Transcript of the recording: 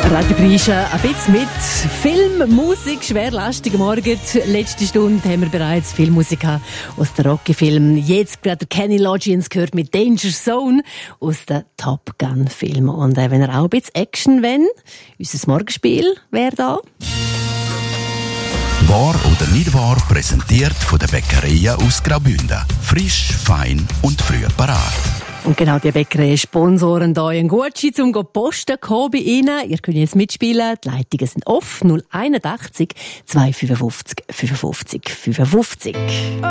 Radio Grisha, ein bisschen mit Film, Musik, schwerlastig. Morgen, letzte Stunde, haben wir bereits Filmmusik aus den Rocky-Filmen. Jetzt gerade Kenny Loggins gehört mit Danger Zone aus den Top Gun-Filmen. Und wenn ihr auch ein bisschen Action wollt, unser Morgenspiel wäre da. Wahr oder nicht wahr, präsentiert von der Bäckerei aus Graubünden. Frisch, fein und früh parat. Und genau die Bäckerei sponsoren hier einen Gutschein zum Posten kommen bei Ihnen. Ihr könnt jetzt mitspielen. Die Leitungen sind off. 081 255 55 55.